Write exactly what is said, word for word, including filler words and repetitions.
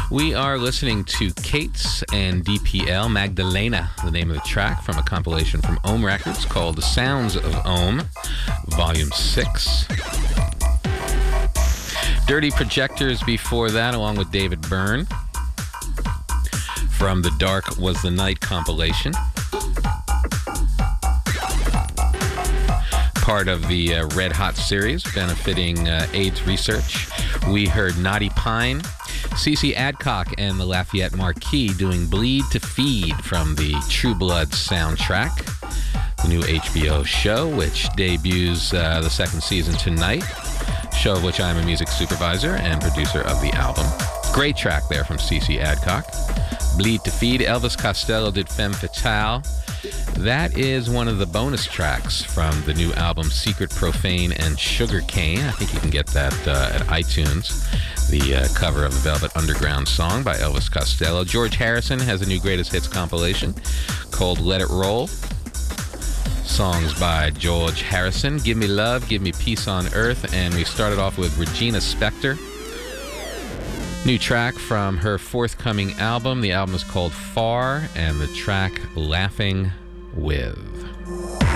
We are listening to Kates and D P L, Magdalena, the name of the track, from a compilation from Ohm Records called The Sounds of Ohm, Volume six. Dirty Projectors before that, along with David Byrne, from the Dark Was the Night compilation. Part of the uh, Red Hot series benefiting uh, AIDS research. We heard Naughty Pine, C C Adcock and the Lafayette Marquis doing Bleed to Feed from the True Blood soundtrack, the new H B O show, which debuts uh, the second season tonight, show of which I'm a music supervisor and producer of the album. Great track there from C C Adcock. Bleed to Feed. Elvis Costello did Femme Fatale. That is one of the bonus tracks from the new album Secret, Profane, and Sugarcane. I think you can get that uh, at iTunes. The uh, cover of the Velvet Underground song by Elvis Costello. George Harrison has a new greatest hits compilation called Let It Roll. Songs by George Harrison. Give Me Love, Give Me Peace on Earth. And we started off with Regina Spektor. New track from her forthcoming album. The album is called Far, and the track Laughing With.